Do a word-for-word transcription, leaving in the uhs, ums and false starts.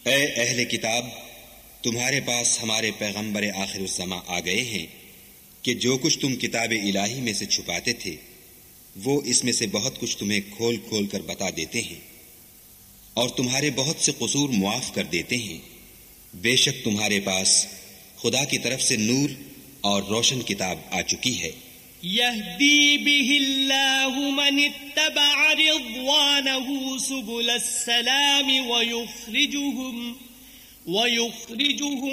ए अहले किताब, तुम्हारे पास हमारे पैगंबर आखिरुज़्ज़मा आ गए हैं कि जो कुछ तुम किताब इलाही में से छुपाते थे वो इसमें से बहुत कुछ तुम्हें खोल खोल कर बता देते हैं और तुम्हारे बहुत से कसूर मुआफ कर देते हैं। बेशक तुम्हारे पास खुदा की तरफ से नूर और रोशन किताब आ चुकी है। यहदी बिहिल्लाहु मन इत्तबअ रिज़वानहु सुबुलस सलाम व युखरिजुहुम व युखरिजुहुम